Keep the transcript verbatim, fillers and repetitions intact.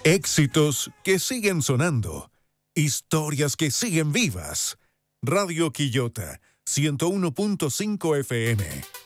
Éxitos que siguen sonando. Historias que siguen vivas. Radio Quillota, ciento uno punto cinco F M.